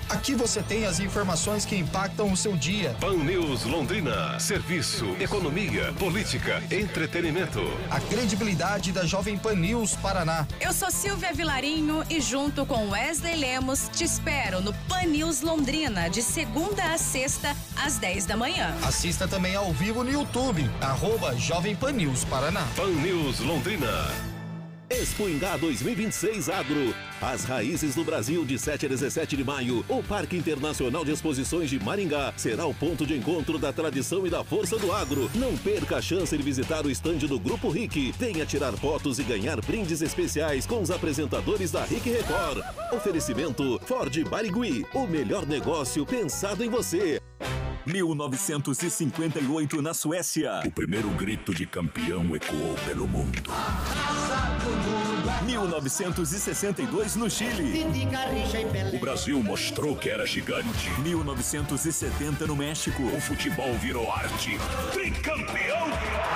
Aqui você tem as informações que impactam o seu dia. Pan News Londrina. Serviço, economia, política, entretenimento. A credibilidade da Jovem Pan News Paraná. Eu sou Silvia Vilarinho e junto com Wesley Lemos te espero no Pan News Londrina de segunda a sexta às 10 da manhã. Assista também ao vivo no YouTube, @Jovem Pan News Paraná. Pan News Londrina. Expo Ingá 2026 Agro. As raízes do Brasil, de 7 a 17 de maio. O Parque Internacional de Exposições de Maringá será o ponto de encontro da tradição e da força do agro. Não perca a chance de visitar o estande do Grupo RIC. Venha tirar fotos e ganhar brindes especiais com os apresentadores da RIC Record. Oferecimento Ford Barigui. O melhor negócio pensado em você. 1958 na Suécia. O primeiro grito de campeão ecoou pelo mundo. 1962 no Chile. O Brasil mostrou que era gigante. 1970 no México. O futebol virou arte. Tricampeão!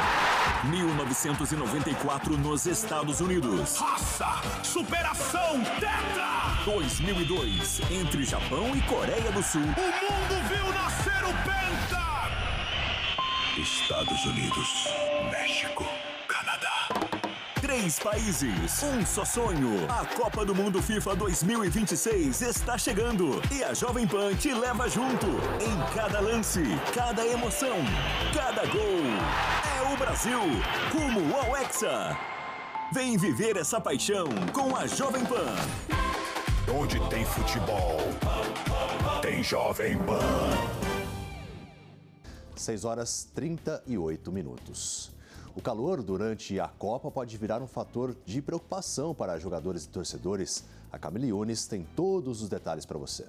1994 nos Estados Unidos. Raça! Superação! Tetra! 2002 entre Japão e Coreia do Sul. O mundo viu nascer o Penta! Estados Unidos, México, Canadá. 3 países, um só sonho. A Copa do Mundo FIFA 2026 está chegando e a Jovem Pan te leva junto. Em cada lance, cada emoção, cada gol. É o Brasil, rumo ao Hexa. Vem viver essa paixão com a Jovem Pan. Onde tem futebol, tem Jovem Pan. 6h38. O calor durante a Copa pode virar um fator de preocupação para jogadores e torcedores. A Camille Yunis tem todos os detalhes para você.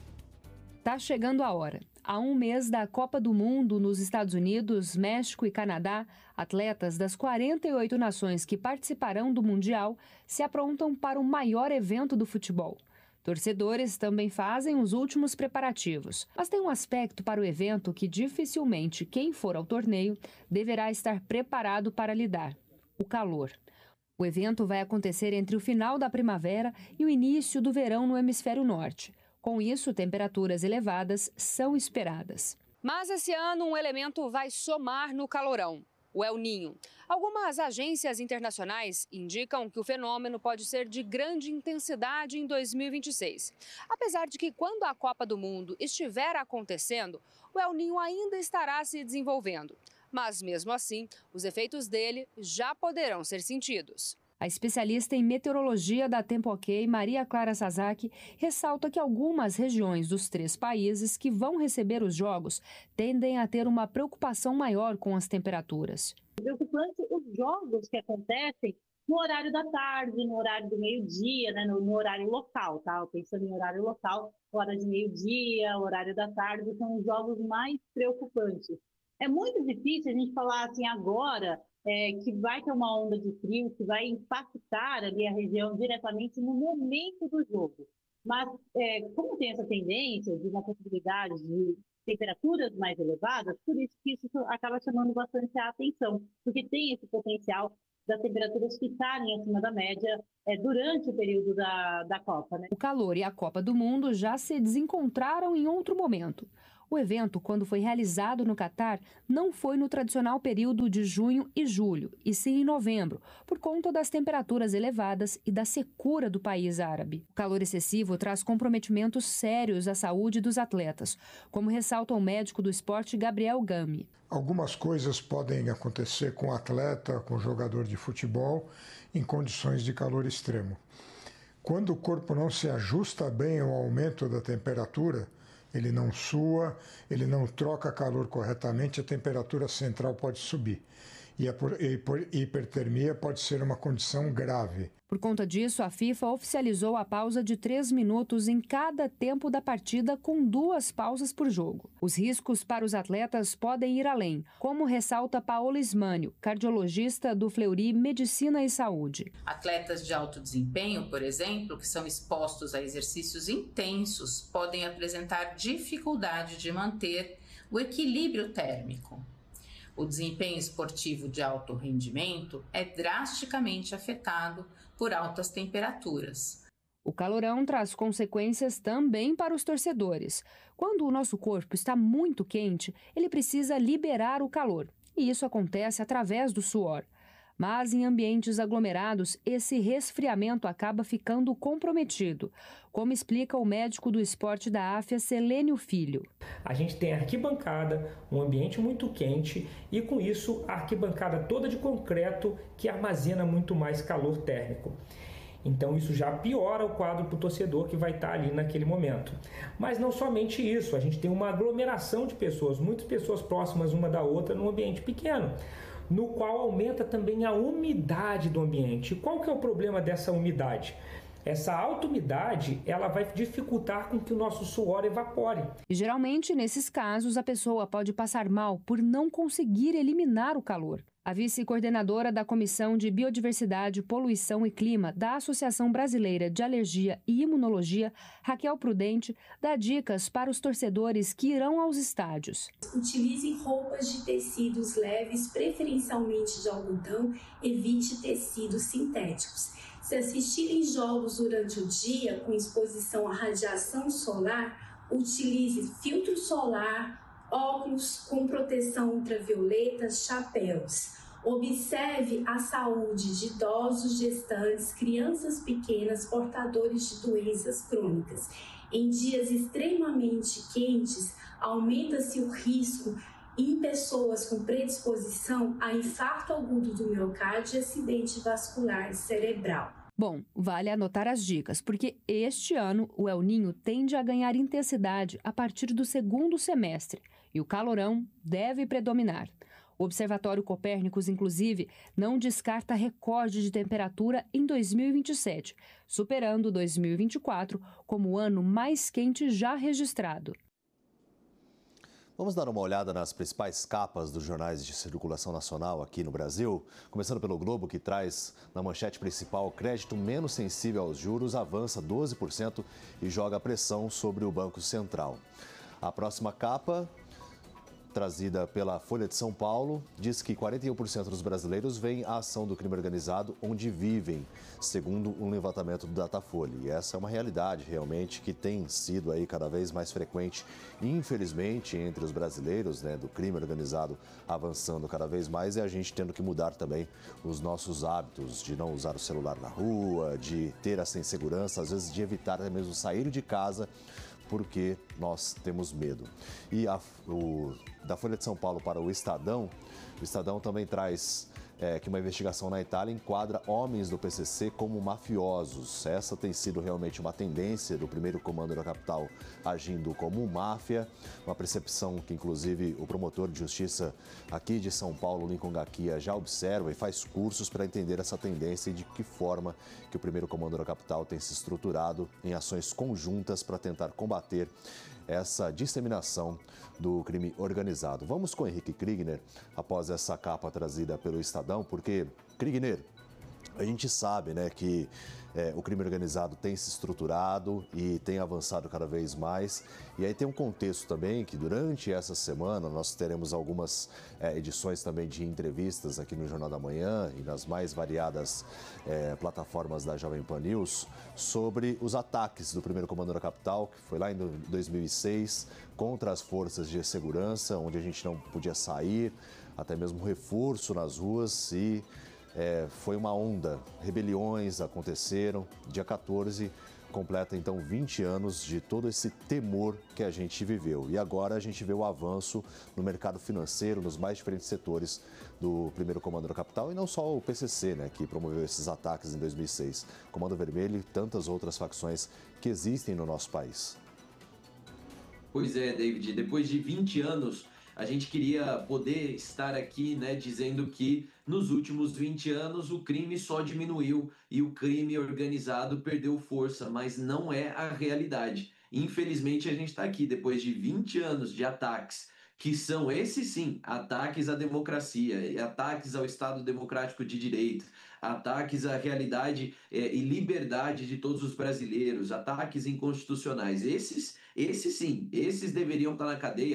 Tá chegando a hora. Há um mês da Copa do Mundo nos Estados Unidos, México e Canadá, atletas das 48 nações que participarão do Mundial se aprontam para o maior evento do futebol. Torcedores também fazem os últimos preparativos, mas tem um aspecto para o evento que dificilmente quem for ao torneio deverá estar preparado para lidar: o calor. O evento vai acontecer entre o final da primavera e o início do verão no hemisfério norte. Com isso, temperaturas elevadas são esperadas. Mas esse ano um elemento vai somar no calorão: o El Niño. Algumas agências internacionais indicam que o fenômeno pode ser de grande intensidade em 2026. Apesar de que, quando a Copa do Mundo estiver acontecendo, o El Niño ainda estará se desenvolvendo. Mas, mesmo assim, os efeitos dele já poderão ser sentidos. A especialista em meteorologia da Tempo OK, Maria Clara Sasaki, ressalta que algumas regiões dos 3 países que vão receber os Jogos tendem a ter uma preocupação maior com as temperaturas. Preocupante os jogos que acontecem no horário da tarde, no horário do meio-dia, né, no horário local, tá? Pensando em horário local, hora de meio-dia, horário da tarde, são os jogos mais preocupantes. É muito difícil a gente falar assim agora que vai ter uma onda de frio, que vai impactar ali a região diretamente no momento do jogo. Mas como tem essa tendência de uma possibilidade de temperaturas mais elevadas, por isso que isso acaba chamando bastante a atenção, porque tem esse potencial das temperaturas ficarem acima da média durante o período da Copa, né? O calor e a Copa do Mundo já se desencontraram em outro momento. O evento, quando foi realizado no Catar, não foi no tradicional período de junho e julho, e sim em novembro, por conta das temperaturas elevadas e da secura do país árabe. O calor excessivo traz comprometimentos sérios à saúde dos atletas, como ressalta o médico do esporte Gabriel Gami. Algumas coisas podem acontecer com o atleta, com o jogador de futebol, em condições de calor extremo. Quando o corpo não se ajusta bem ao aumento da temperatura, ele não sua, ele não troca calor corretamente, a temperatura central pode subir. E por hipertermia pode ser uma condição grave. Por conta disso, a FIFA oficializou a pausa de 3 minutos em cada tempo da partida, com 2 pausas por jogo. Os riscos para os atletas podem ir além, como ressalta Paola Ismânio, cardiologista do Fleury Medicina e Saúde. Atletas de alto desempenho, por exemplo, que são expostos a exercícios intensos, podem apresentar dificuldade de manter o equilíbrio térmico. O desempenho esportivo de alto rendimento é drasticamente afetado por altas temperaturas. O calorão traz consequências também para os torcedores. Quando o nosso corpo está muito quente, ele precisa liberar o calor, e isso acontece através do suor. Mas em ambientes aglomerados, esse resfriamento acaba ficando comprometido, como explica o médico do esporte da AFIA, Selênio Filho. A gente tem a arquibancada, um ambiente muito quente e com isso a arquibancada toda de concreto que armazena muito mais calor térmico. Então isso já piora o quadro para o torcedor que vai estar ali naquele momento. Mas não somente isso, a gente tem uma aglomeração de pessoas, muitas pessoas próximas uma da outra num ambiente pequeno, no qual aumenta também a umidade do ambiente. Qual que é o problema dessa umidade? Essa alta umidade, ela vai dificultar com que o nosso suor evapore. E geralmente, nesses casos, a pessoa pode passar mal por não conseguir eliminar o calor. A vice-coordenadora da Comissão de Biodiversidade, Poluição e Clima da Associação Brasileira de Alergia e Imunologia, Raquel Prudente, dá dicas para os torcedores que irão aos estádios. Utilize roupas de tecidos leves, preferencialmente de algodão, evite tecidos sintéticos. Se assistirem jogos durante o dia com exposição à radiação solar, utilize filtro solar, óculos com proteção ultravioleta, chapéus. Observe a saúde de idosos, gestantes, crianças pequenas, portadores de doenças crônicas. Em dias extremamente quentes, aumenta-se o risco em pessoas com predisposição a infarto agudo do miocárdio e acidente vascular cerebral. Bom, vale anotar as dicas, porque este ano o El Niño tende a ganhar intensidade a partir do segundo semestre e o calorão deve predominar. O Observatório Copérnicos, inclusive, não descarta recorde de temperatura em 2027, superando 2024 como o ano mais quente já registrado. Vamos dar uma olhada nas principais capas dos jornais de circulação nacional aqui no Brasil. Começando pelo Globo, que traz na manchete principal: crédito menos sensível aos juros avança 12% e joga pressão sobre o Banco Central. A próxima capa, trazida pela Folha de São Paulo, diz que 41% dos brasileiros veem a ação do crime organizado onde vivem, segundo um levantamento do Datafolha. E essa é uma realidade realmente que tem sido aí cada vez mais frequente, infelizmente, entre os brasileiros, né, do crime organizado avançando cada vez mais, e a gente tendo que mudar também os nossos hábitos de não usar o celular na rua, de ter essa insegurança, às vezes de evitar até mesmo sair de casa, porque nós temos medo. E da Folha de São Paulo para o Estadão também traz que uma investigação na Itália enquadra homens do PCC como mafiosos. Essa tem sido realmente uma tendência do primeiro comando da capital agindo como máfia, uma percepção que inclusive o promotor de justiça aqui de São Paulo, Lincoln Gaquia, já observa e faz cursos para entender essa tendência e de que forma que o primeiro comando da capital tem se estruturado em ações conjuntas para tentar combater essa disseminação do crime organizado. Vamos com Henrique Kriegner, após essa capa trazida pelo Estadão, porque, Kriegner, a gente sabe, né, que o crime organizado tem se estruturado e tem avançado cada vez mais. E aí tem um contexto também que durante essa semana nós teremos algumas edições também de entrevistas aqui no Jornal da Manhã e nas mais variadas plataformas da Jovem Pan News sobre os ataques do primeiro comando da capital, que foi lá em 2006, contra as forças de segurança, onde a gente não podia sair, até mesmo reforço nas ruas e foi uma onda, rebeliões aconteceram. Dia 14 completa então 20 anos de todo esse temor que a gente viveu. E agora a gente vê o avanço no mercado financeiro, nos mais diferentes setores do primeiro comando da capital, e não só o PCC, né, que promoveu esses ataques em 2006. Comando Vermelho e tantas outras facções que existem no nosso país. Pois é, David, depois de 20 anos, a gente queria poder estar aqui, né, dizendo que nos últimos 20 anos o crime só diminuiu e o crime organizado perdeu força, mas não é a realidade. Infelizmente a gente está aqui depois de 20 anos de ataques, que são esses sim, ataques à democracia, ataques ao Estado Democrático de Direito, ataques à realidade e liberdade de todos os brasileiros, ataques inconstitucionais. Esses sim, esses deveriam estar na cadeia aí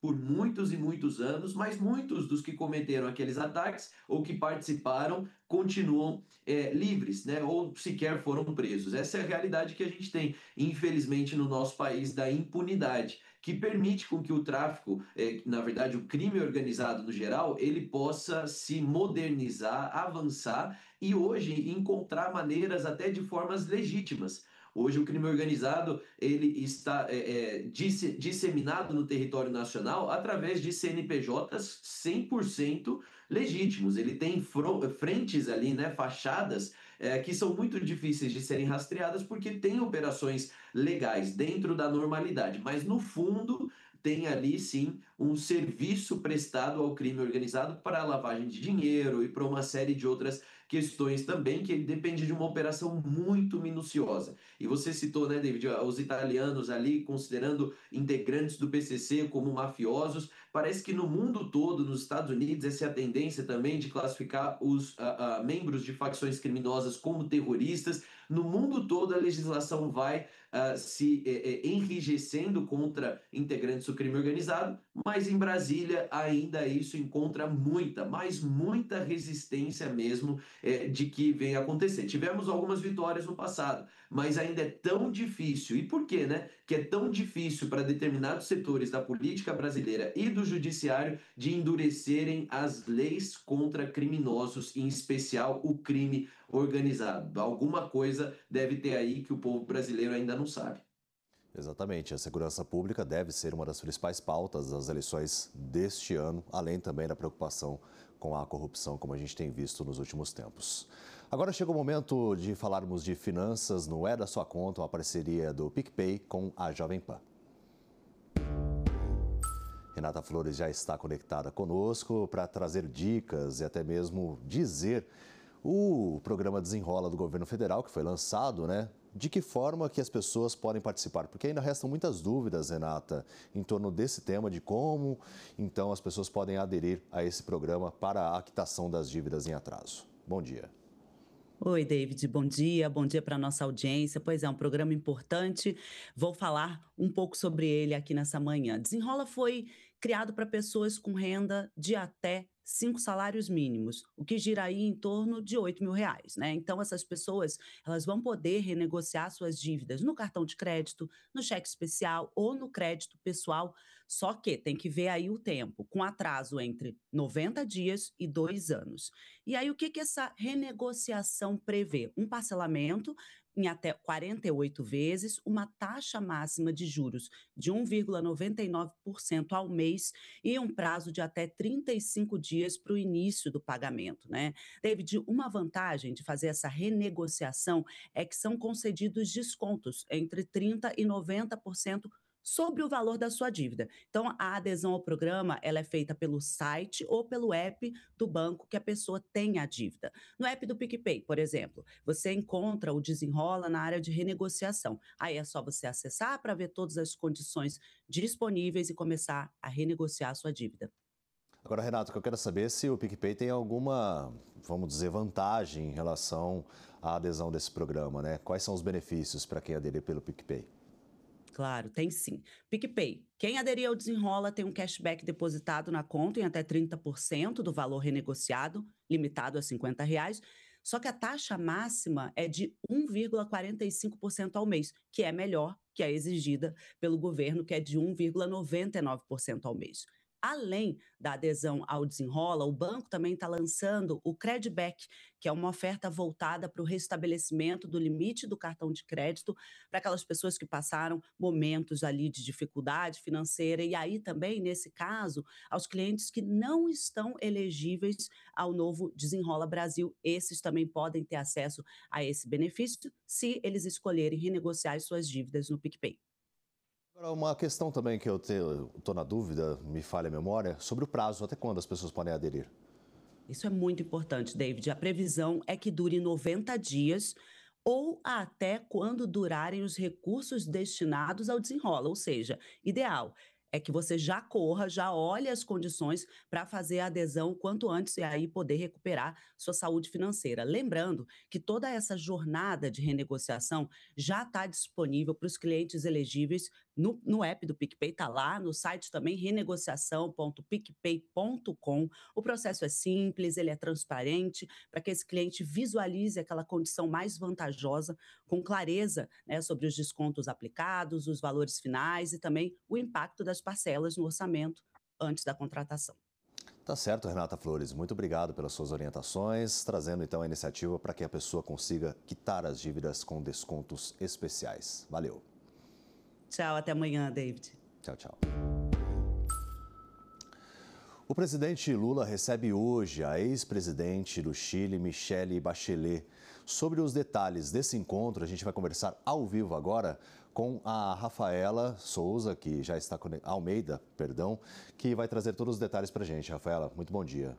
por muitos e muitos anos, mas muitos dos que cometeram aqueles ataques ou que participaram continuam livres, né? Ou sequer foram presos. Essa é a realidade que a gente tem, infelizmente, no nosso país, da impunidade, que permite com que o tráfico, na verdade o crime organizado no geral, ele possa se modernizar, avançar e hoje encontrar maneiras até de formas legítimas. Hoje o crime organizado ele está disseminado no território nacional através de CNPJs 100% legítimos. Ele tem frentes ali, né, fachadas, que são muito difíceis de serem rastreadas porque tem operações legais dentro da normalidade, mas no fundo tem ali sim um serviço prestado ao crime organizado para a lavagem de dinheiro e para uma série de outras questões também, que depende de uma operação muito minuciosa. E você citou, né, David, os italianos ali considerando integrantes do PCC como mafiosos. Parece que no mundo todo, nos Estados Unidos, essa é a tendência também de classificar os membros de facções criminosas como terroristas. No mundo todo, a legislação vai se enrijecendo contra integrantes do crime organizado, mas em Brasília ainda isso encontra muita resistência mesmo de que venha acontecer. Tivemos algumas vitórias no passado, mas ainda é tão difícil. E por quê, né? Que é tão difícil para determinados setores da política brasileira e do judiciário de endurecerem as leis contra criminosos, em especial o crime organizado. Alguma coisa deve ter aí que o povo brasileiro ainda não sabe. Exatamente. A segurança pública deve ser uma das principais pautas das eleições deste ano, além também da preocupação com a corrupção, como a gente tem visto nos últimos tempos. Agora chega o momento de falarmos de finanças no É da Sua Conta, uma parceria do PicPay com a Jovem Pan. Renata Flores já está conectada conosco para trazer dicas e até mesmo dizer o programa Desenrola do Governo Federal, que foi lançado, né? De que forma que as pessoas podem participar? Porque ainda restam muitas dúvidas, Renata, em torno desse tema, de como, então, as pessoas podem aderir a esse programa para a quitação das dívidas em atraso. Bom dia. Oi, David, bom dia para a nossa audiência. Pois é, um programa importante. Vou falar um pouco sobre ele aqui nessa manhã. Desenrola foi criado para pessoas com renda de até 5 salários mínimos, o que gira aí em torno de R$8 mil, né? Então, essas pessoas, elas vão poder renegociar suas dívidas no cartão de crédito, no cheque especial ou no crédito pessoal, só que tem que ver aí o tempo, com atraso entre 90 dias e 2 anos. E aí, o que essa renegociação prevê? Um parcelamento em até 48 vezes, uma taxa máxima de juros de 1,99% ao mês e um prazo de até 35 dias para o início do pagamento, né? David, uma vantagem de fazer essa renegociação é que são concedidos descontos entre 30% e 90% sobre o valor da sua dívida. Então, a adesão ao programa ela é feita pelo site ou pelo app do banco que a pessoa tem a dívida. No app do PicPay, por exemplo, você encontra o Desenrola na área de renegociação. Aí é só você acessar para ver todas as condições disponíveis e começar a renegociar a sua dívida. Agora, Renato, o que eu quero saber é se o PicPay tem alguma, vamos dizer, vantagem em relação à adesão desse programa, né? Quais são os benefícios para quem aderir pelo PicPay? Claro, tem sim. PicPay. Quem aderir ao Desenrola tem um cashback depositado na conta em até 30% do valor renegociado, limitado a R$50. Só que a taxa máxima é de 1,45% ao mês, que é melhor que a exigida pelo governo, que é de 1,99% ao mês. Além da adesão ao Desenrola, o banco também está lançando o Credback, que é uma oferta voltada para o restabelecimento do limite do cartão de crédito para aquelas pessoas que passaram momentos ali de dificuldade financeira e aí também, nesse caso, aos clientes que não estão elegíveis ao novo Desenrola Brasil. Esses também podem ter acesso a esse benefício se eles escolherem renegociar as suas dívidas no PicPay. Agora, uma questão também que eu estou na dúvida, me falha a memória, sobre o prazo, até quando as pessoas podem aderir? Isso é muito importante, David. A previsão é que dure 90 dias ou até quando durarem os recursos destinados ao Desenrola, ou seja, ideal é que você já corra, já olhe as condições para fazer a adesão quanto antes e aí poder recuperar sua saúde financeira. Lembrando que toda essa jornada de renegociação já está disponível para os clientes elegíveis no app do PicPay, está lá, no site também, renegociação.picpay.com. O processo é simples, ele é transparente, para que esse cliente visualize aquela condição mais vantajosa, com clareza, né, sobre os descontos aplicados, os valores finais e também o impacto das parcelas no orçamento antes da contratação. Tá certo, Renata Flores. Muito obrigado pelas suas orientações, trazendo então a iniciativa para que a pessoa consiga quitar as dívidas com descontos especiais. Valeu. Tchau, até amanhã, David. Tchau, tchau. O presidente Lula recebe hoje a ex-presidente do Chile, Michelle Bachelet. Sobre os detalhes desse encontro, a gente vai conversar ao vivo agora com a Rafaela Souza, que já está Almeida, perdão, que vai trazer todos os detalhes para a gente. Rafaela, muito bom dia.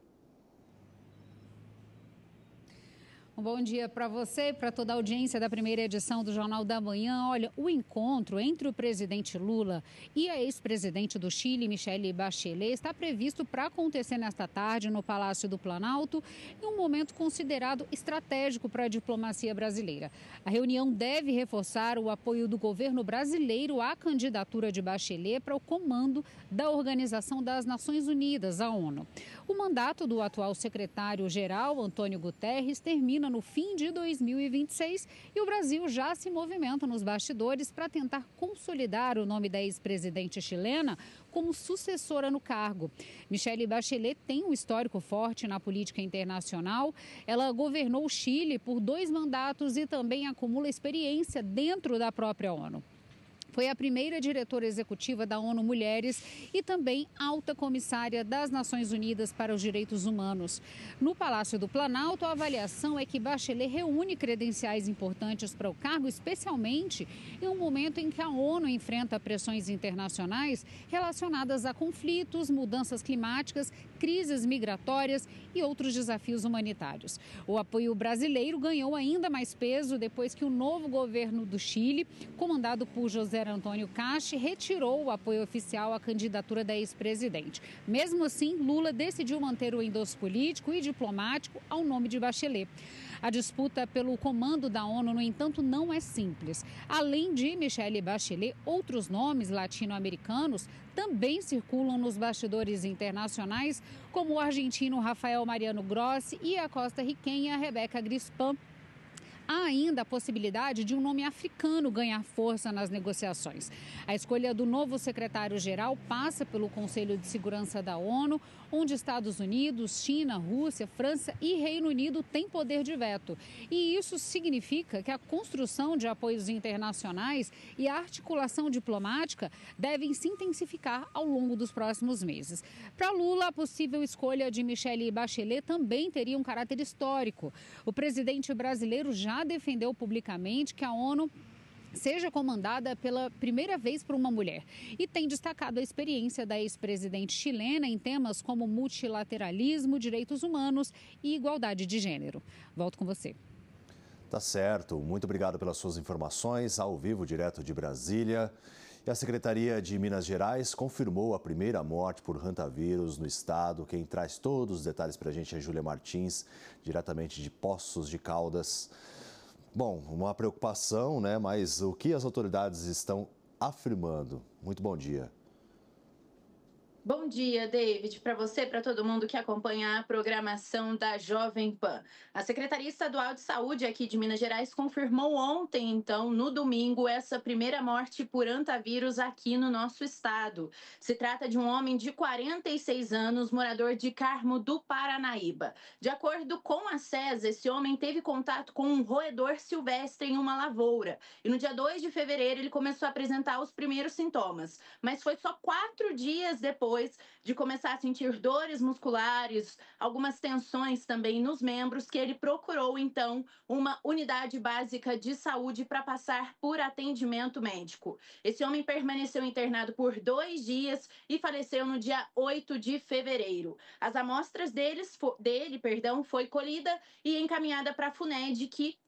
Um bom dia para você e para toda a audiência da primeira edição do Jornal da Manhã. Olha, o encontro entre o presidente Lula e a ex-presidente do Chile, Michelle Bachelet, está previsto para acontecer nesta tarde no Palácio do Planalto, em um momento considerado estratégico para a diplomacia brasileira. A reunião deve reforçar o apoio do governo brasileiro à candidatura de Bachelet para o comando da Organização das Nações Unidas, a ONU. O mandato do atual secretário-geral, Antônio Guterres, termina no fim de 2026 e o Brasil já se movimenta nos bastidores para tentar consolidar o nome da ex-presidente chilena como sucessora no cargo. Michelle Bachelet tem um histórico forte na política internacional. Ela governou o Chile por 2 mandatos e também acumula experiência dentro da própria ONU. Foi a primeira diretora executiva da ONU Mulheres e também alta comissária das Nações Unidas para os Direitos Humanos. No Palácio do Planalto, a avaliação é que Bachelet reúne credenciais importantes para o cargo, especialmente em um momento em que a ONU enfrenta pressões internacionais relacionadas a conflitos, mudanças climáticas, crises migratórias e outros desafios humanitários. O apoio brasileiro ganhou ainda mais peso depois que o novo governo do Chile, comandado por José Antônio Kashi, retirou o apoio oficial à candidatura da ex-presidente. Mesmo assim, Lula decidiu manter o endosso político e diplomático ao nome de Bachelet. A disputa pelo comando da ONU, no entanto, não é simples. Além de Michelle Bachelet, outros nomes latino-americanos também circulam nos bastidores internacionais, como o argentino Rafael Mariano Grossi e a costarriquenha Rebeca Grispan. Há ainda a possibilidade de um nome africano ganhar força nas negociações. A escolha do novo secretário-geral passa pelo Conselho de Segurança da ONU, onde Estados Unidos, China, Rússia, França e Reino Unido têm poder de veto. E isso significa que a construção de apoios internacionais e a articulação diplomática devem se intensificar ao longo dos próximos meses. Para Lula, a possível escolha de Michelle Bachelet também teria um caráter histórico. O presidente brasileiro já defendeu publicamente que a ONU seja comandada pela primeira vez por uma mulher e tem destacado a experiência da ex-presidente chilena em temas como multilateralismo, direitos humanos e igualdade de gênero. Volto com você. Tá certo. Muito obrigado pelas suas informações, ao vivo, direto de Brasília. E a Secretaria de Minas Gerais confirmou a primeira morte por hantavírus no estado. Quem traz todos os detalhes para a gente é Júlia Martins, diretamente de Poços de Caldas. Bom, uma preocupação, né? Mas o que as autoridades estão afirmando? Muito bom dia. Bom dia, David, para você e para todo mundo que acompanha a programação da Jovem Pan. A Secretaria Estadual de Saúde aqui de Minas Gerais confirmou ontem, então, no domingo, essa primeira morte por hantavírus aqui no nosso estado. Se trata de um homem de 46 anos, morador de Carmo do Paranaíba. De acordo com a SES, esse homem teve contato com um roedor silvestre em uma lavoura. E no dia 2 de fevereiro ele começou a apresentar os primeiros sintomas. Mas foi só 4 dias depois de começar a sentir dores musculares, algumas tensões também nos membros, que ele procurou, então, uma unidade básica de saúde para passar por atendimento médico. Esse homem permaneceu internado por 2 dias e faleceu no dia 8 de fevereiro. As amostras dele foi colhida e encaminhada para a FUNED, que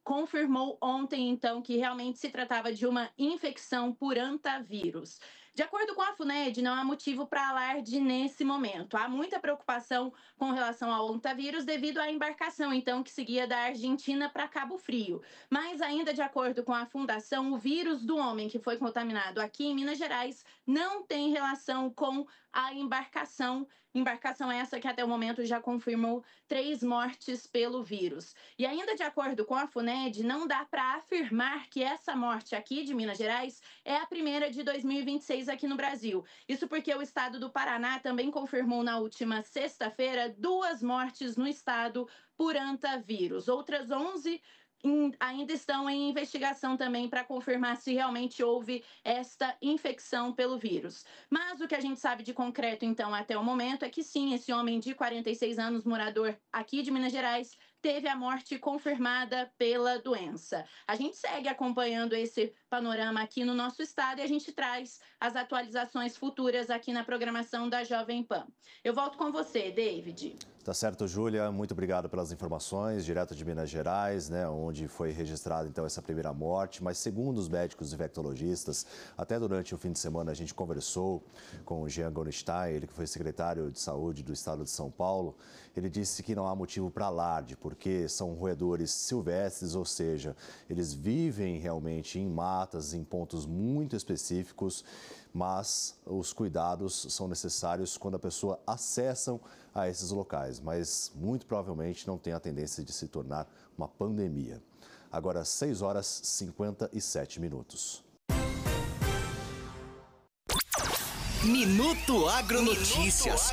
confirmou ontem, então, que realmente se tratava de uma infecção por hantavírus. De acordo com a FUNED, não há motivo para alarde nesse momento. Há muita preocupação com relação ao hantavírus devido à embarcação, então, que seguia da Argentina para Cabo Frio. Mas, ainda de acordo com a Fundação, o vírus do homem que foi contaminado aqui em Minas Gerais não tem relação com a embarcação. Embarcação essa que até o momento já confirmou 3 mortes pelo vírus. E ainda de acordo com a FUNED, não dá para afirmar que essa morte aqui de Minas Gerais é a primeira de 2026 aqui no Brasil. Isso porque o estado do Paraná também confirmou na última sexta-feira 2 mortes no estado por hantavírus. Outras 11 ainda estão em investigação também para confirmar se realmente houve esta infecção pelo vírus. Mas o que a gente sabe de concreto, então, até o momento é que sim, esse homem de 46 anos, morador aqui de Minas Gerais, teve a morte confirmada pela doença. A gente segue acompanhando esse panorama aqui no nosso estado e a gente traz as atualizações futuras aqui na programação da Jovem Pan. Eu volto com você, David. Tá certo, Júlia. Muito obrigado pelas informações, direto de Minas Gerais, né, onde foi registrada então essa primeira morte. Mas segundo os médicos infectologistas, até durante o fim de semana a gente conversou com o Jean Gorenstein, ele que foi secretário de Saúde do Estado de São Paulo. Ele disse que não há motivo para alarde, porque são roedores silvestres, ou seja, eles vivem realmente em matas, em pontos muito específicos, mas os cuidados são necessários quando a pessoa acessa a esses locais, mas muito provavelmente não tem a tendência de se tornar uma pandemia. Agora, 6h57. Minuto Agronotícias.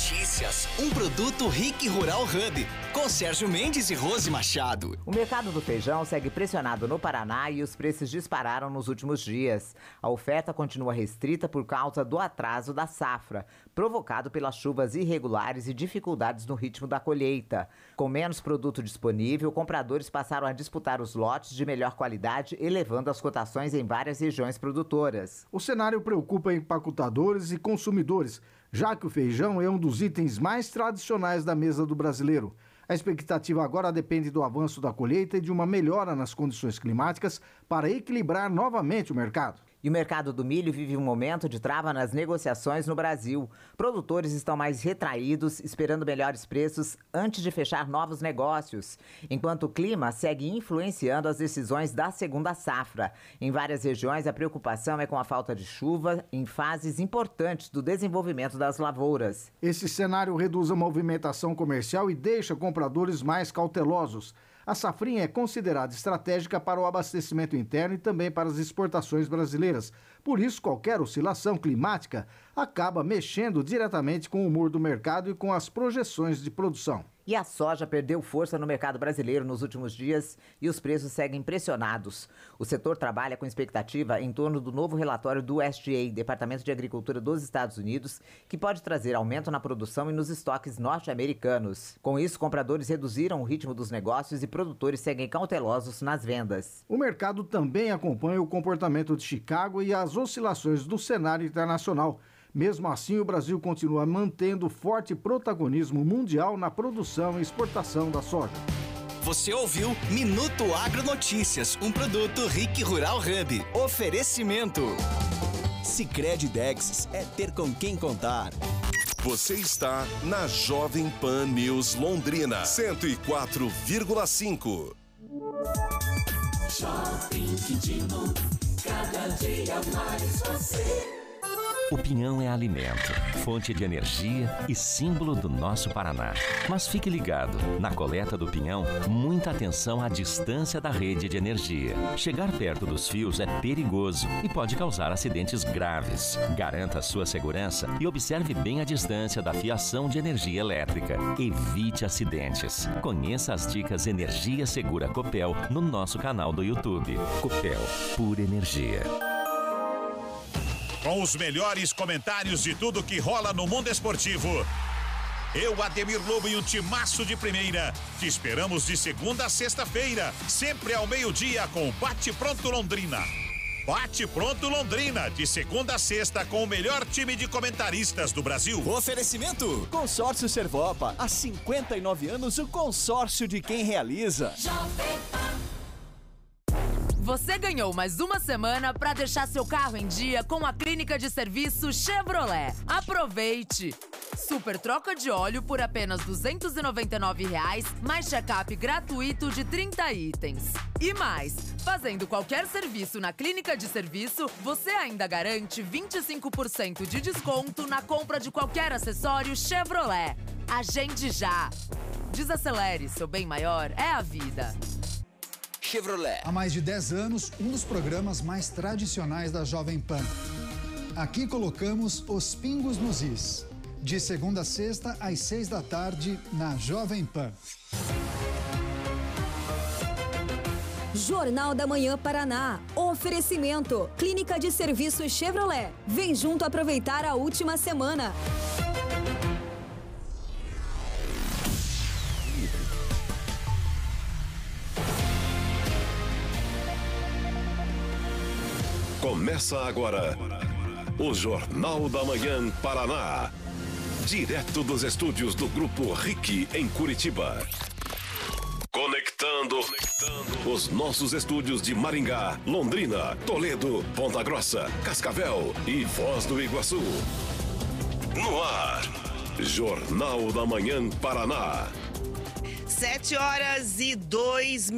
Um produto Rick Rural Hub, com Sérgio Mendes e Rose Machado. O mercado do feijão segue pressionado no Paraná e os preços dispararam nos últimos dias. A oferta continua restrita por causa do atraso da safra, provocado pelas chuvas irregulares e dificuldades no ritmo da colheita. Com menos produto disponível, compradores passaram a disputar os lotes de melhor qualidade, elevando as cotações em várias regiões produtoras. O cenário preocupa empacotadores e consumidores, já que o feijão é um dos itens mais tradicionais da mesa do brasileiro. A expectativa agora depende do avanço da colheita e de uma melhora nas condições climáticas para equilibrar novamente o mercado. E o mercado do milho vive um momento de trava nas negociações no Brasil. Produtores estão mais retraídos, esperando melhores preços antes de fechar novos negócios, enquanto o clima segue influenciando as decisões da segunda safra. Em várias regiões, a preocupação é com a falta de chuva em fases importantes do desenvolvimento das lavouras. Esse cenário reduz a movimentação comercial e deixa compradores mais cautelosos. A safrinha é considerada estratégica para o abastecimento interno e também para as exportações brasileiras. Por isso, qualquer oscilação climática acaba mexendo diretamente com o humor do mercado e com as projeções de produção. E a soja perdeu força no mercado brasileiro nos últimos dias e os preços seguem pressionados. O setor trabalha com expectativa em torno do novo relatório do USDA, Departamento de Agricultura dos Estados Unidos, que pode trazer aumento na produção e nos estoques norte-americanos. Com isso, compradores reduziram o ritmo dos negócios e produtores seguem cautelosos nas vendas. O mercado também acompanha o comportamento de Chicago e as oscilações do cenário internacional. Mesmo assim, o Brasil continua mantendo forte protagonismo mundial na produção e exportação da soja. Você ouviu Minuto Agronotícias, um produto Rick Rural Hub. Oferecimento. Sicredi Dexis é ter com quem contar. Você está na Jovem Pan News Londrina, 104,5. Shopping Quintino, cada dia mais você. O pinhão é alimento, fonte de energia e símbolo do nosso Paraná. Mas fique ligado, na coleta do pinhão, muita atenção à distância da rede de energia. Chegar perto dos fios é perigoso e pode causar acidentes graves. Garanta sua segurança e observe bem a distância da fiação de energia elétrica. Evite acidentes. Conheça as dicas Energia Segura Copel no nosso canal do YouTube. Copel, pura energia. Com os melhores comentários de tudo que rola no mundo esportivo. Eu, Ademir Lobo e um timaço de primeira. Te esperamos de segunda a sexta-feira, sempre ao meio-dia com Bate Pronto Londrina. Bate Pronto Londrina, de segunda a sexta com o melhor time de comentaristas do Brasil. Oferecimento: Consórcio Servopa. Há 59 anos, o consórcio de quem realiza. Você ganhou mais uma semana para deixar seu carro em dia com a clínica de serviço Chevrolet. Aproveite! Super troca de óleo por apenas R$ 299, mais check-up gratuito de 30 itens. E mais, fazendo qualquer serviço na clínica de serviço, você ainda garante 25% de desconto na compra de qualquer acessório Chevrolet. Agende já! Desacelere, seu bem maior é a vida. Chevrolet. Há mais de 10 anos, um dos programas mais tradicionais da Jovem Pan. Aqui colocamos os pingos nos is. De segunda a sexta, às 6 da tarde, na Jovem Pan. Jornal da Manhã Paraná. Oferecimento. Clínica de Serviços Chevrolet. Vem junto aproveitar a última semana. Começa agora o Jornal da Manhã Paraná. Direto dos estúdios do Grupo RIC em Curitiba. Conectando os nossos estúdios de Maringá, Londrina, Toledo, Ponta Grossa, Cascavel e Foz do Iguaçu. No ar, Jornal da Manhã Paraná. 7h02.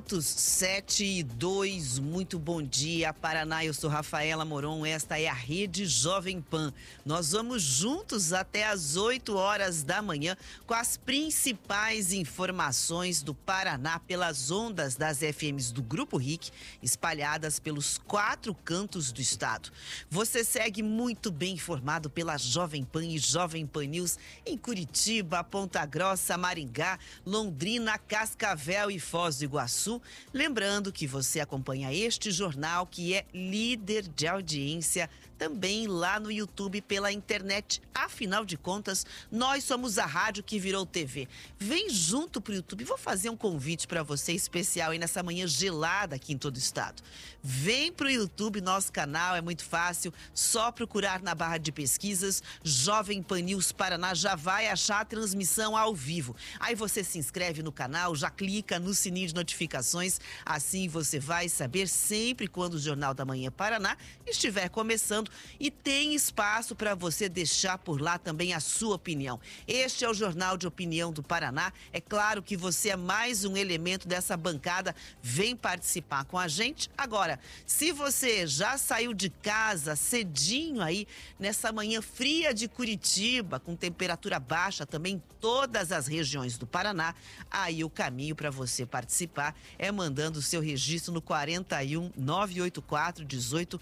7h02. Muito bom dia, Paraná. Eu sou Rafaela Moron. Esta é a Rede Jovem Pan. Nós vamos juntos até às 8 horas da manhã com as principais informações do Paraná pelas ondas das FMs do Grupo RIC, espalhadas pelos 4 cantos do estado. Você segue muito bem informado pela Jovem Pan e Jovem Pan News em Curitiba, Ponta Grossa, Maringá, Londrina, Cascavel e Foz do Iguaçu. Lembrando que você acompanha este jornal, que é líder de audiência, também lá no YouTube, pela internet. Afinal de contas, nós somos a rádio que virou TV. Vem junto pro YouTube. Vou fazer um convite para você especial aí nessa manhã gelada aqui em todo o estado. Vem pro YouTube, nosso canal, é muito fácil. Só procurar na barra de pesquisas Jovem Pan News Paraná, já vai achar a transmissão ao vivo. Aí você se inscreve no canal, já clica no sininho de notificações. Assim você vai saber sempre quando o Jornal da Manhã Paraná estiver começando. E tem espaço para você deixar por lá também a sua opinião. Este é o Jornal de Opinião do Paraná. É claro que você é mais um elemento dessa bancada. Vem participar com a gente. Agora, se você já saiu de casa cedinho aí, nessa manhã fria de Curitiba, com temperatura baixa também em todas as regiões do Paraná, aí o caminho para você participar é mandando o seu registro no 41 984 18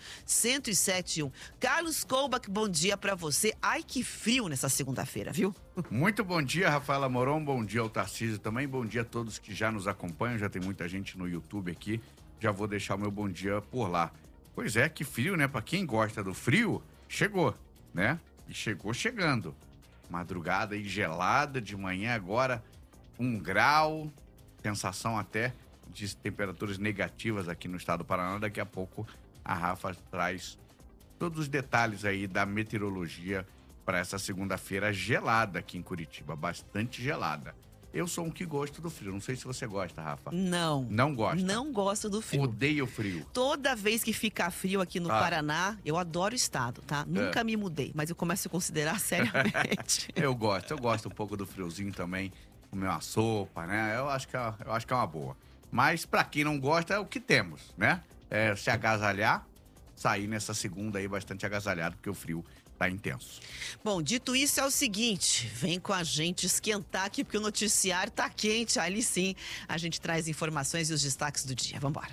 1071. Carlos Koubach, bom dia para você. Ai, que frio nessa segunda-feira, viu? Muito bom dia, Rafaela Moron. Bom dia ao Tarcísio também. Bom dia a todos que já nos acompanham. Já tem muita gente no YouTube aqui. Já vou deixar o meu bom dia por lá. Pois é, que frio, né? Para quem gosta do frio, chegou, né? E chegou chegando. Madrugada aí gelada, de manhã agora 1 grau. Sensação até de temperaturas negativas aqui no estado do Paraná. Daqui a pouco a Rafa traz todos os detalhes aí da meteorologia para essa segunda-feira gelada aqui em Curitiba, bastante gelada. Eu sou um que gosto do frio, não sei se você gosta, Rafa. Não. Não gosta? Não gosto do frio. Odeio o frio. Toda vez que fica frio aqui no Paraná, eu adoro o estado, tá? Nunca me mudei, mas eu começo a considerar seriamente. Eu gosto um pouco do friozinho também, comer uma sopa, né? Eu acho que é uma boa. Mas para quem não gosta, é o que temos, né? É se agasalhar, sair nessa segunda aí bastante agasalhado, porque o frio tá intenso. Bom, dito isso, é o seguinte, vem com a gente esquentar aqui, porque o noticiário tá quente, ali sim a gente traz informações e os destaques do dia. Vambora.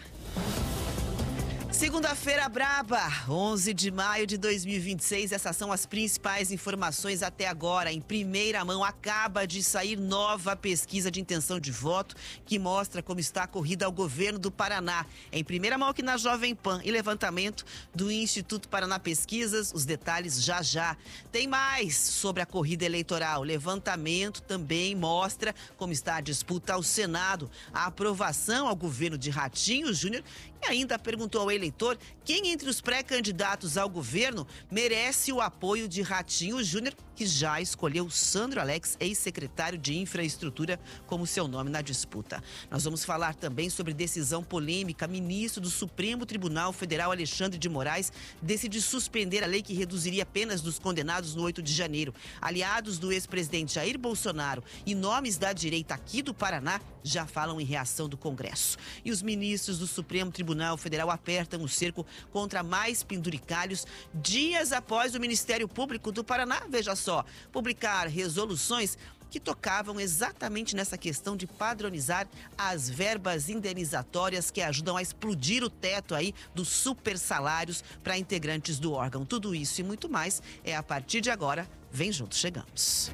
Segunda-feira braba, 11 de maio de 2026, essas são as principais informações até agora. Em primeira mão, acaba de sair nova pesquisa de intenção de voto que mostra como está a corrida ao governo do Paraná. Em primeira mão aqui na Jovem Pan e levantamento do Instituto Paraná Pesquisas, os detalhes já já. Tem mais sobre a corrida eleitoral. Levantamento também mostra como está a disputa ao Senado, a aprovação ao governo de Ratinho Júnior E ainda perguntou ao eleitor quem entre os pré-candidatos ao governo merece o apoio de Ratinho Júnior, que já escolheu Sandro Alex, ex-secretário de Infraestrutura, como seu nome na disputa. Nós vamos falar também sobre decisão polêmica. Ministro do Supremo Tribunal Federal, Alexandre de Moraes, decide suspender a lei que reduziria penas dos condenados no 8 de janeiro. Aliados do ex-presidente Jair Bolsonaro e nomes da direita aqui do Paraná já falam em reação do Congresso. E os ministros do Supremo Tribunal Federal apertam o cerco contra mais penduricalhos dias após o Ministério Público do Paraná, veja só, publicar resoluções que tocavam exatamente nessa questão de padronizar as verbas indenizatórias que ajudam a explodir o teto aí dos super salários para integrantes do órgão. Tudo isso e muito mais é a partir de agora. Vem junto, chegamos.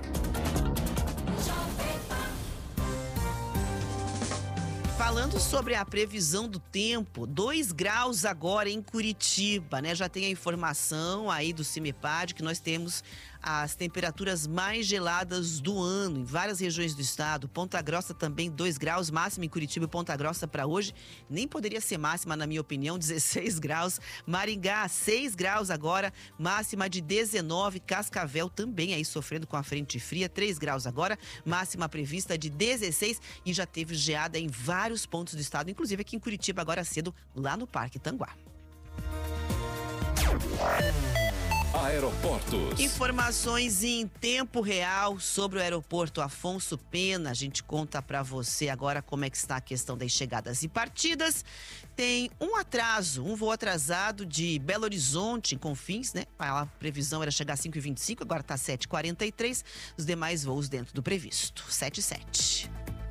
Falando sobre a previsão do tempo, 2 graus agora em Curitiba, né? Já tem a informação aí do CIMEPAD que nós temos as temperaturas mais geladas do ano em várias regiões do estado. Ponta Grossa também 2 graus, máxima em Curitiba e Ponta Grossa para hoje. Nem poderia ser máxima, na minha opinião, 16 graus. Maringá, 6 graus agora, máxima de 19. Cascavel também aí sofrendo com a frente fria, 3 graus agora, máxima prevista de 16 e já teve geada em vários pontos do estado, inclusive aqui em Curitiba agora cedo, lá no Parque Tanguá. Aeroportos. Informações em tempo real sobre o aeroporto Afonso Pena. A gente conta para você agora como é que está a questão das chegadas e partidas. Tem um atraso, um voo atrasado de Belo Horizonte, em Confins, né? A previsão era chegar às 5h25, agora está 7h43. Os demais voos dentro do previsto. 7h07.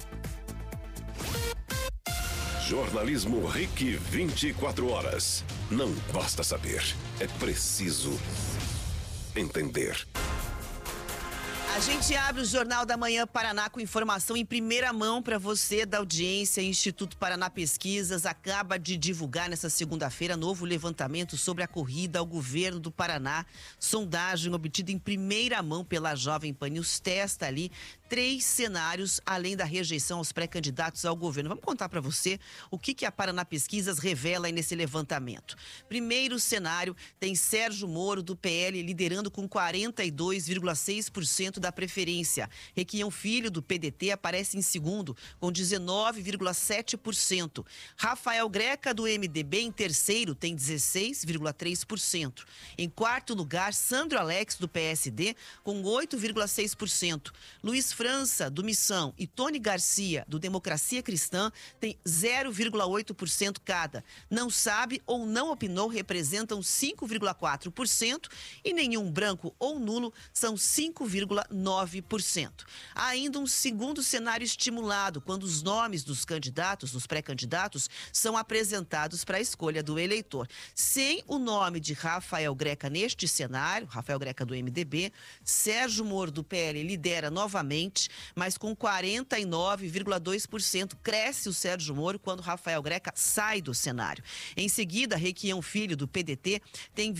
Jornalismo RIC 24 horas. Não basta saber, é preciso entender. A gente abre o Jornal da Manhã Paraná com informação em primeira mão para você da audiência. Instituto Paraná Pesquisas acaba de divulgar nessa segunda-feira novo levantamento sobre a corrida ao governo do Paraná. Sondagem obtida em primeira mão pela Jovem Pan News testa ali 3 cenários, além da rejeição aos pré-candidatos ao governo. Vamos contar para você o que a Paraná Pesquisas revela aí nesse levantamento. Primeiro cenário, tem Sérgio Moro, do PL, liderando com 42,6% da preferência. Requião Filho, do PDT, aparece em segundo, com 19,7%. Rafael Greca, do MDB, em terceiro, tem 16,3%. Em quarto lugar, Sandro Alex, do PSD, com 8,6%. Luiz França, do Missão, e Tony Garcia, do Democracia Cristã, tem 0,8% cada. Não sabe ou não opinou representam 5,4% e nenhum branco ou nulo são 5,9%. Há ainda um segundo cenário estimulado, quando os nomes dos candidatos, dos pré-candidatos, são apresentados para a escolha do eleitor. Sem o nome de Rafael Greca neste cenário, Rafael Greca do MDB, Sérgio Moro do PL lidera novamente, mas com 49,2%. Cresce o Sérgio Moro quando Rafael Greca sai do cenário. Em seguida, Requião Filho, do PDT, tem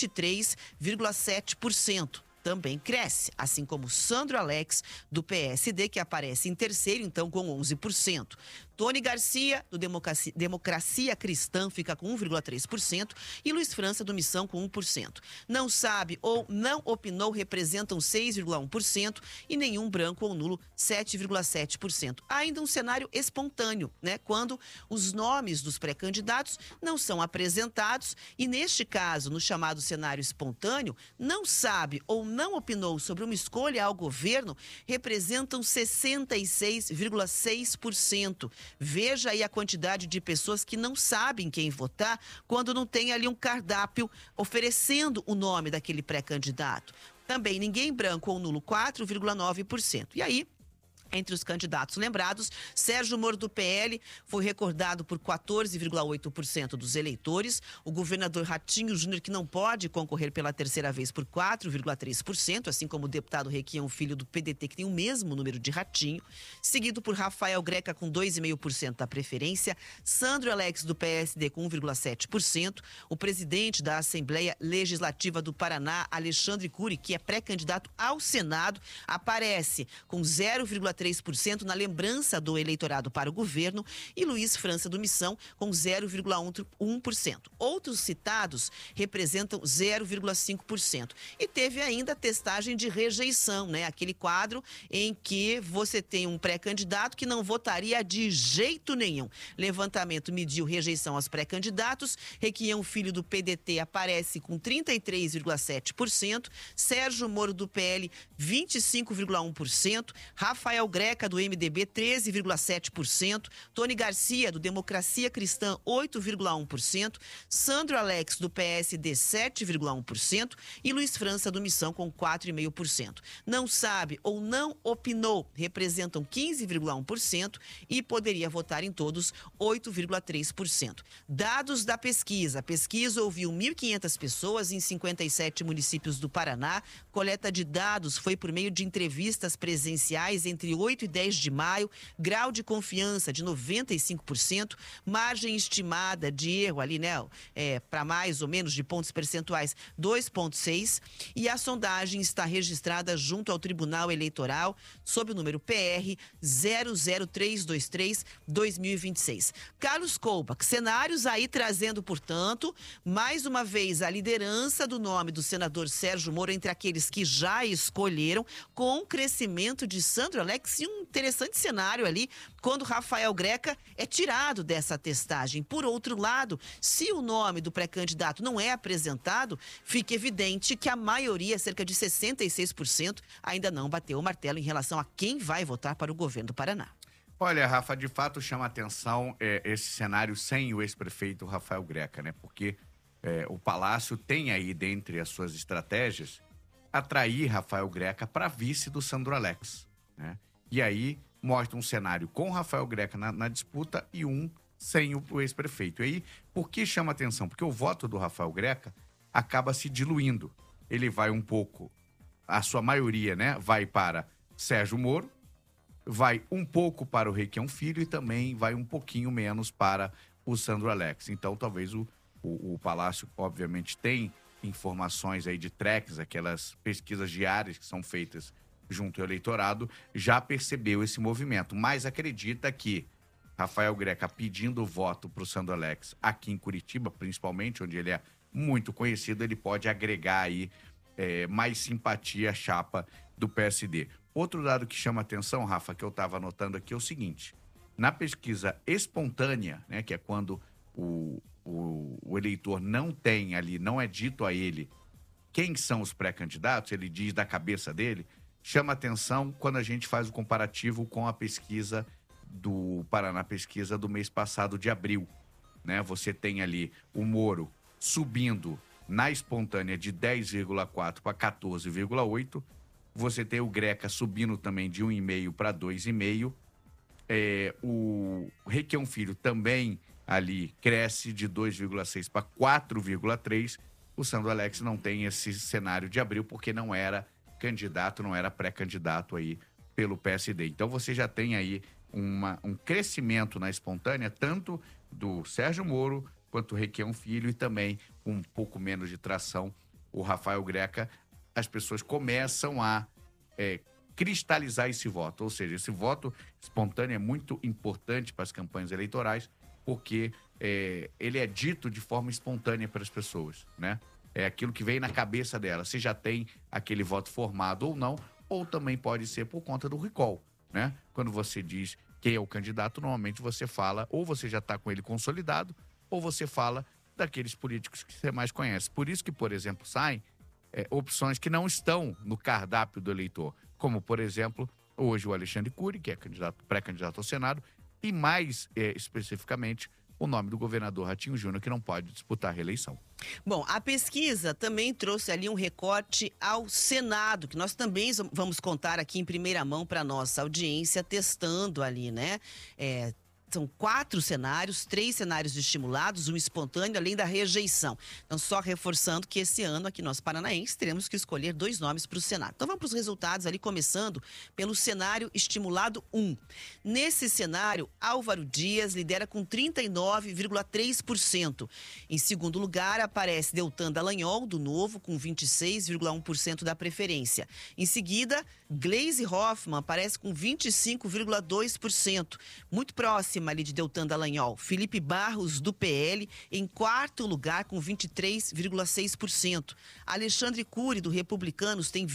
23,7%. Também cresce, assim como Sandro Alex, do PSD, que aparece em terceiro, então com 11%. Tony Garcia, do Democracia Cristã, fica com 1,3% e Luiz França, do Missão, com 1%. Não sabe ou não opinou representam 6,1% e nenhum branco ou nulo, 7,7%. Há ainda um cenário espontâneo, né? Quando os nomes dos pré-candidatos não são apresentados e, neste caso, no chamado cenário espontâneo, não sabe ou não opinou sobre uma escolha ao governo, representam 66,6%. Veja aí a quantidade de pessoas que não sabem quem votar quando não tem ali um cardápio oferecendo o nome daquele pré-candidato. Também ninguém branco ou nulo, 4,9%. E aí, entre os candidatos lembrados, Sérgio Moro do PL foi recordado por 14,8% dos eleitores. O governador Ratinho Júnior, que não pode concorrer pela terceira vez, por 4,3%, assim como o deputado Requião Filho do PDT, que tem o mesmo número de Ratinho. Seguido por Rafael Greca, com 2,5% da preferência. Sandro Alex, do PSD, com 1,7%. O presidente da Assembleia Legislativa do Paraná, Alexandre Cury, que é pré-candidato ao Senado, aparece com 0,3% 0,3% na lembrança do eleitorado para o governo e Luiz França do Missão com 0,1%. Outros citados representam 0,5%. E teve ainda a testagem de rejeição, né? Aquele quadro em que você tem um pré-candidato que não votaria de jeito nenhum. Levantamento mediu rejeição aos pré-candidatos. Requião Filho do PDT aparece com 33,7%. Sérgio Moro do PL, 25,1%. Rafael Greca do MDB, 13,7%. Tony Garcia do Democracia Cristã, 8,1%. Sandro Alex do PSD, 7,1%. E Luiz França do Missão com 4,5%. Não sabe ou não opinou representam 15,1% e poderia votar em todos 8,3%. Dados da pesquisa. A pesquisa ouviu 1.500 pessoas em 57 municípios do Paraná. Coleta de dados foi por meio de entrevistas presenciais entre 8 e 10 de maio. Grau de confiança de 95%. Margem estimada de erro ali, né? Para mais ou menos de pontos percentuais, 2,6%. E a sondagem está registrada junto ao Tribunal Eleitoral sob o número PR 00323-2026. Carlos Koubach, cenários aí trazendo, portanto, mais uma vez a liderança do nome do senador Sérgio Moro entre aqueles que já escolheram, com o crescimento de Sandro Alex e um interessante cenário ali quando Rafael Greca é tirado dessa testagem. Por outro lado, se o nome do pré-candidato não é apresentado, fica evidente que a maioria, cerca de 66%, ainda não bateu o martelo em relação a quem vai votar para o governo do Paraná. Olha, Rafa, de fato chama atenção esse cenário sem o ex-prefeito Rafael Greca, né? Porque o Palácio tem aí, dentre as suas estratégias, atrair Rafael Greca para vice do Sandro Alex, né? E aí mostra um cenário com Rafael Greca na disputa e um sem o ex-prefeito. E aí, por que chama atenção? Porque o voto do Rafael Greca acaba se diluindo. Ele vai um pouco, a sua maioria, né, vai para Sérgio Moro, vai um pouco para o Requião Filho e também vai um pouquinho menos para o Sandro Alex. Então, talvez o Palácio, obviamente, tem informações aí de tracks, aquelas pesquisas diárias que são feitas junto ao eleitorado, já percebeu esse movimento, mas acredita que Rafael Greca pedindo voto para o Sandro Alex aqui em Curitiba, principalmente, onde ele é muito conhecido, ele pode agregar aí mais simpatia à chapa do PSD. Outro dado que chama atenção, Rafa, que eu estava anotando aqui é o seguinte: na pesquisa espontânea, né, que é quando o eleitor não tem ali, não é dito a ele quem são os pré-candidatos, ele diz da cabeça dele, chama atenção quando a gente faz o comparativo com a pesquisa do Paraná Pesquisa do mês passado, de abril, né? Você tem ali o Moro subindo na espontânea de 10,4 para 14,8. Você tem o Greca subindo também de 1,5 para 2,5. O Requião Filho também ali cresce de 2,6 para 4,3. O Sandro Alex não tem esse cenário de abril porque não era candidato, não era pré-candidato aí pelo PSD. Então você já tem aí um crescimento na espontânea, tanto do Sérgio Moro quanto o Requião Filho, e também um pouco menos de tração o Rafael Greca. As pessoas começam a cristalizar esse voto, ou seja, esse voto espontâneo é muito importante para as campanhas eleitorais, porque ele é dito de forma espontânea para as pessoas, né? É aquilo que vem na cabeça dela, se já tem aquele voto formado ou não, ou também pode ser por conta do recall, né? Quando você diz quem é o candidato, normalmente você fala, ou você já está com ele consolidado, ou você fala daqueles políticos que você mais conhece. Por isso que, por exemplo, saem opções que não estão no cardápio do eleitor, como, por exemplo, hoje o Alexandre Cury, que é pré-candidato ao Senado, e mais especificamente o nome do governador Ratinho Júnior, que não pode disputar a reeleição. Bom, a pesquisa também trouxe ali um recorte ao Senado, que nós também vamos contar aqui em primeira mão para nossa audiência, testando ali, né? São 4 cenários, 3 cenários estimulados, um espontâneo, além da rejeição. Então, só reforçando que esse ano, aqui nós paranaenses, teremos que escolher 2 nomes para o Senado. Então, vamos para os resultados ali, começando pelo cenário estimulado 1. Nesse cenário, Álvaro Dias lidera com 39,3%. Em segundo lugar, aparece Deltan Dallagnol, do Novo, com 26,1% da preferência. Em seguida, Gleisi Hoffmann aparece com 25,2%. Muito próximo ali de Deltan Dallagnol. Felipe Barros, do PL, em quarto lugar, com 23,6%. Alexandre Cury, do Republicanos, tem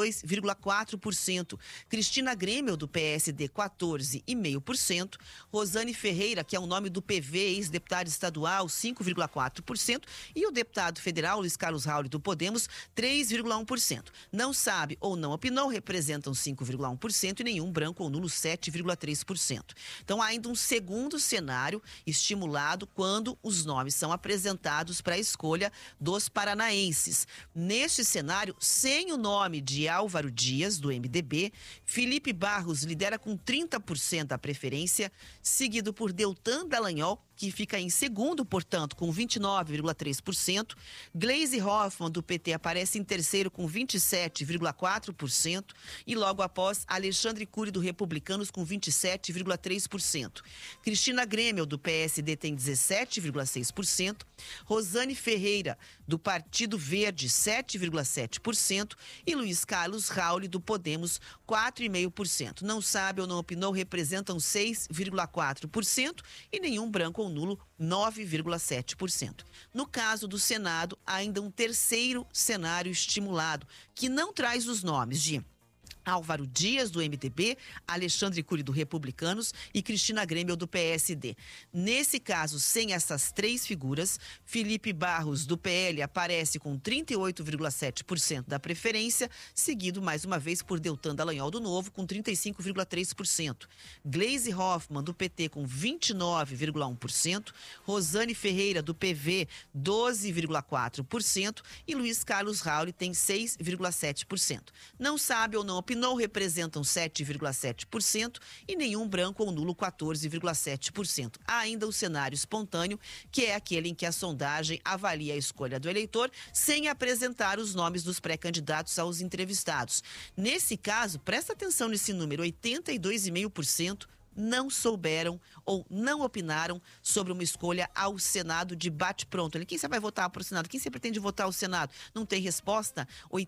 22,4%. Cristina Grêmio, do PSD, 14,5%. Rosane Ferreira, que é o nome do PV, ex-deputado estadual, 5,4%. E o deputado federal, Luiz Carlos Rauli, do Podemos, 3,1%. Não sabe ou não opinou, representam 5,1% e nenhum branco ou nulo, 7,3%. Então, há ainda um segundo cenário estimulado quando os nomes são apresentados para a escolha dos paranaenses. Neste cenário, sem o nome de Álvaro Dias, do MDB, Felipe Barros lidera com 30% da preferência, seguido por Deltan Dallagnol, que fica em segundo, portanto, com 29,3%. Gleisi Hoffmann, do PT, aparece em terceiro com 27,4%. E logo após, Alexandre Cury, do Republicanos, com 27,3%. Cristina Grêmio, do PSD, tem 17,6%. Rosane Ferreira, do Partido Verde, 7,7%. E Luiz Carlos Rauli, do Podemos, 4,5%. Não sabe ou não opinou, representam 6,4%. E nenhum branco ou nulo, 9,7%. No caso do Senado, ainda um terceiro cenário estimulado, que não traz os nomes de Álvaro Dias, do MDB, Alexandre Cury, do Republicanos e Cristina Grêmio, do PSD. Nesse caso, sem essas 3 figuras, Felipe Barros, do PL, aparece com 38,7% da preferência, seguido, mais uma vez, por Deltan Dallagnol, do Novo, com 35,3%. Gleisi Hoffmann, do PT, com 29,1%. Rosane Ferreira, do PV, 12,4%. E Luiz Carlos Rauli tem 6,7%. Não sabe ou não opinou, representam 7,7% e nenhum branco ou nulo, 14,7%. Há ainda o cenário espontâneo, que é aquele em que a sondagem avalia a escolha do eleitor sem apresentar os nomes dos pré-candidatos aos entrevistados. Nesse caso, presta atenção nesse número, 82,5% não souberam ou não opinaram sobre uma escolha ao Senado de bate-pronto. Quem você vai votar para o Senado? Quem você pretende votar ao Senado? Não tem resposta?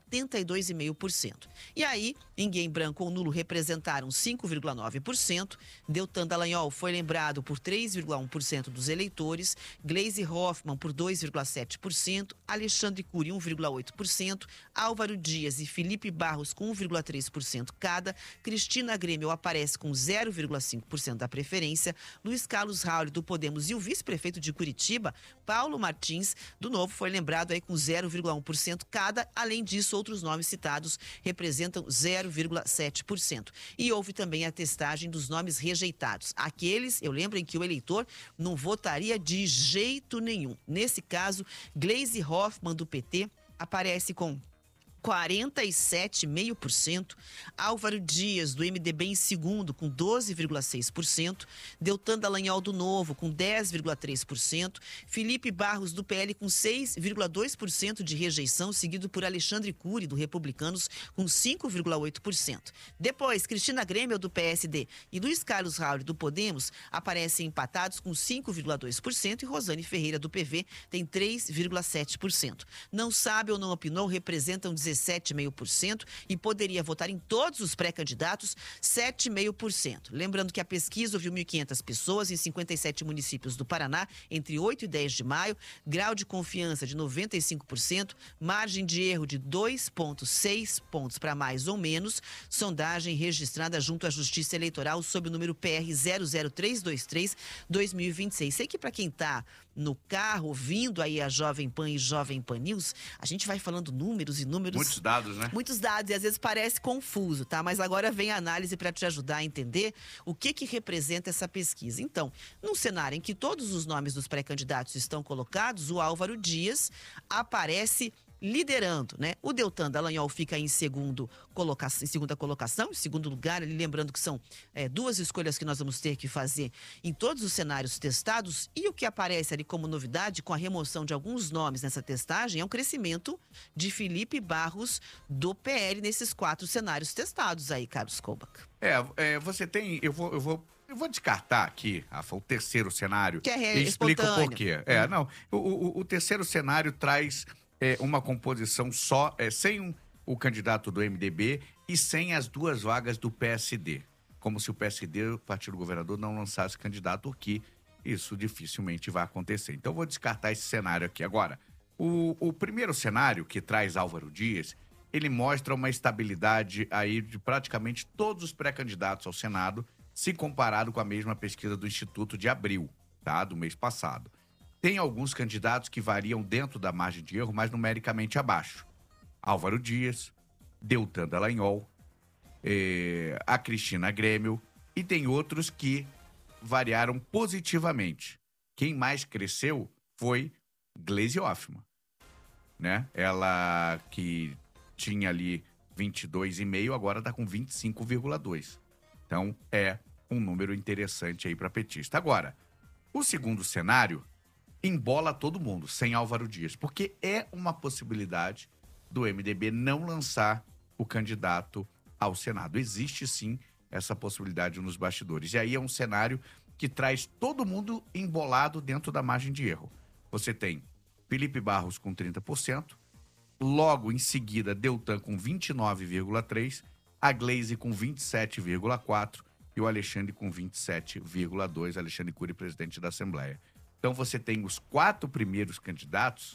82,5%. E aí, ninguém branco ou nulo representaram 5,9%. Deltan Dallagnol foi lembrado por 3,1% dos eleitores. Gleisi Hoffmann por 2,7%. Alexandre Cury, 1,8%. Álvaro Dias e Felipe Barros com 1,3% cada. Cristina Grêmio aparece com 0,5% da preferência. Luiz Carlos Rauli, do Podemos, e o vice-prefeito de Curitiba, Paulo Martins, do Novo, foi lembrado aí com 0,1% cada. Além disso, outros nomes citados representam 0,7%. E houve também a testagem dos nomes rejeitados. Aqueles, eu lembro, em que o eleitor não votaria de jeito nenhum. Nesse caso, Gleisi Hoffmann, do PT, aparece com 47,5%, Álvaro Dias, do MDB, em segundo, com 12,6%, Deltan Dallagnol, do Novo, com 10,3%, Felipe Barros, do PL, com 6,2% de rejeição, seguido por Alexandre Cury, do Republicanos, com 5,8%. Depois, Cristina Grêmio, do PSD, e Luiz Carlos Rauli, do Podemos, aparecem empatados com 5,2% e Rosane Ferreira, do PV, tem 3,7%. Não sabe ou não opinou, representam 17,5% e poderia votar em todos os pré-candidatos, 7,5%. Lembrando que a pesquisa ouviu 1.500 pessoas em 57 municípios do Paraná entre 8 e 10 de maio, grau de confiança de 95%, margem de erro de 2,6 pontos para mais ou menos, sondagem registrada junto à Justiça Eleitoral sob o número PR 00323-2026. Sei que para quem está no carro, ouvindo aí a Jovem Pan e Jovem Pan News, a gente vai falando números e números. Muitos dados, né? Muitos dados, e às vezes parece confuso, tá? Mas agora vem a análise para te ajudar a entender o que representa essa pesquisa. Então, num cenário em que todos os nomes dos pré-candidatos estão colocados, o Álvaro Dias aparece liderando, né? O Deltan Dallagnol fica em segunda colocação, em segundo lugar, lembrando que são 2 escolhas que nós vamos ter que fazer em todos os cenários testados, e o que aparece ali como novidade, com a remoção de alguns nomes nessa testagem, é um crescimento de Felipe Barros do PL nesses 4 cenários testados aí, Carlos Kobach. Você tem, eu vou descartar aqui, Rafa, o terceiro cenário. Que é e explico espontâneo. por quê. O terceiro cenário traz uma composição só, sem o candidato do MDB e sem as 2 vagas do PSD. Como se o PSD, o Partido Governador, não lançasse candidato, o que isso dificilmente vai acontecer. Então, eu vou descartar esse cenário aqui. Agora, o primeiro cenário, que traz Álvaro Dias, ele mostra uma estabilidade aí de praticamente todos os pré-candidatos ao Senado, se comparado com a mesma pesquisa do Instituto de abril, tá? Do mês passado. Tem alguns candidatos que variam dentro da margem de erro, mas numericamente abaixo. Álvaro Dias, Deltan Dallagnol, a Cristina Grêmio, e tem outros que variaram positivamente. Quem mais cresceu foi Gleisi Hoffmann, né? Ela que tinha ali 22,5, agora está com 25,2. Então, é um número interessante aí para petista. Agora, o segundo cenário embola todo mundo, sem Álvaro Dias, porque é uma possibilidade do MDB não lançar o candidato ao Senado. Existe, sim, essa possibilidade nos bastidores. E aí é um cenário que traz todo mundo embolado dentro da margem de erro. Você tem Felipe Barros com 30%, logo em seguida Deltan com 29,3%, a Gleisi com 27,4% e o Alexandre com 27,2%, Alexandre Cury, presidente da Assembleia. Então você tem os 4 primeiros candidatos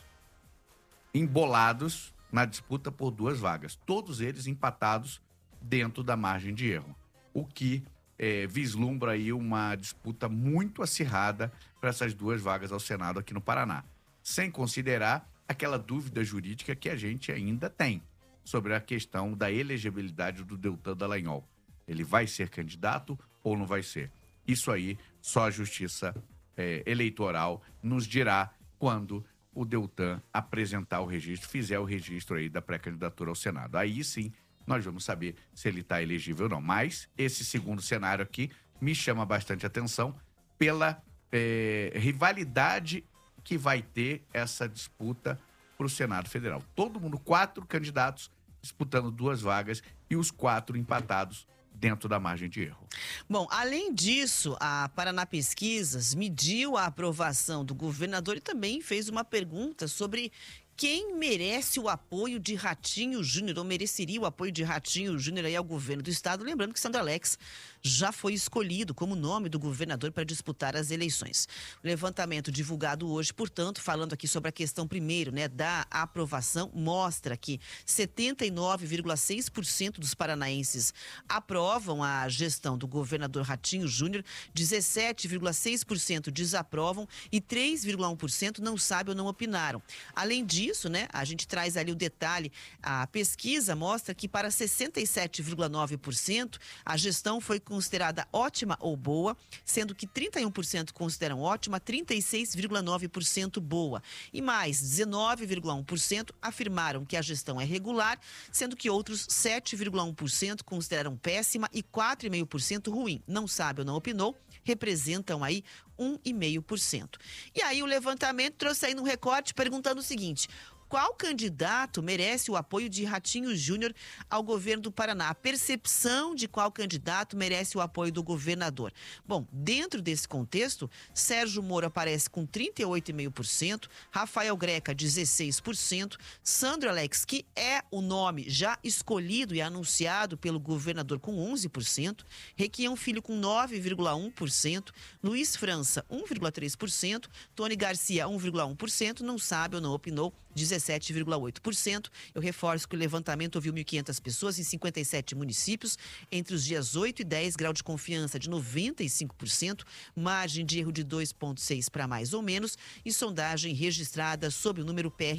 embolados na disputa por 2 vagas, todos eles empatados dentro da margem de erro, o que vislumbra aí uma disputa muito acirrada para essas 2 vagas ao Senado aqui no Paraná, sem considerar aquela dúvida jurídica que a gente ainda tem sobre a questão da elegibilidade do Deltan Dallagnol. Ele vai ser candidato ou não vai ser? Isso aí só a Justiça Eleitoral nos dirá quando o Deltan apresentar o registro, fizer o registro aí da pré-candidatura ao Senado. Aí sim nós vamos saber se ele está elegível ou não. Mas esse segundo cenário aqui me chama bastante atenção pela rivalidade que vai ter essa disputa para o Senado Federal. Todo mundo, 4 candidatos disputando 2 vagas e os 4 empatados dentro da margem de erro. Bom, além disso, a Paraná Pesquisas mediu a aprovação do governador e também fez uma pergunta sobre quem merece o apoio de Ratinho Júnior, ou mereceria o apoio de Ratinho Júnior aí ao governo do estado. Lembrando que Sandro Alex já foi escolhido como nome do governador para disputar as eleições. O levantamento divulgado hoje, portanto, falando aqui sobre a questão primeiro, né, da aprovação, mostra que 79,6% dos paranaenses aprovam a gestão do governador Ratinho Júnior, 17,6% desaprovam e 3,1% não sabem ou não opinaram. Além disso, né, a gente traz ali o detalhe, a pesquisa mostra que para 67,9% a gestão foi considerada ótima ou boa, sendo que 31% consideram ótima, 36,9% boa. E mais, 19,1% afirmaram que a gestão é regular, sendo que outros 7,1% consideram péssima e 4,5% ruim. Não sabe ou não opinou, representam aí 1,5%. E aí o levantamento trouxe aí no recorte perguntando o seguinte: qual candidato merece o apoio de Ratinho Júnior ao governo do Paraná? A percepção de qual candidato merece o apoio do governador. Bom, dentro desse contexto, Sérgio Moro aparece com 38,5%, Rafael Greca, 16%, Sandro Alex, que é o nome já escolhido e anunciado pelo governador, com 11%, Requião Filho com 9,1%, Luiz França, 1,3%, Tony Garcia, 1,1%, não sabe ou não opinou, 17,8%. Eu reforço que o levantamento ouviu 1.500 pessoas em 57 municípios. Entre os dias 8 e 10, grau de confiança de 95%, margem de erro de 2,6 para mais ou menos e sondagem registrada sob o número PR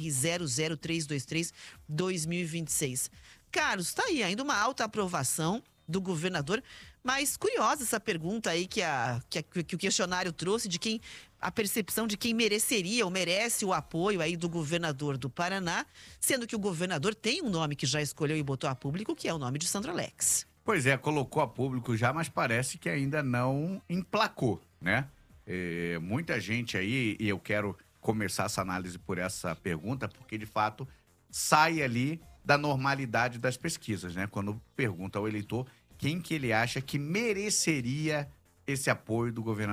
00323-2026. Carlos, está aí ainda uma alta aprovação do governador, Mas curiosa essa pergunta aí que o questionário trouxe de quem, a percepção de quem mereceria ou merece o apoio aí do governador do Paraná, sendo que o governador tem um nome que já escolheu e botou a público, que é o nome de Sandro Alex. Pois é, colocou a público já, mas parece que ainda não emplacou, né? Muita gente aí, e eu quero começar essa análise por essa pergunta, porque de fato sai ali da normalidade das pesquisas, né? Quando pergunta ao eleitor quem que ele acha que mereceria esse apoio do governador.